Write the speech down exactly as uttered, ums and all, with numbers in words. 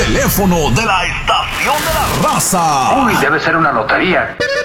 teléfono de la estación de la raza. Uy, debe ser una lotería.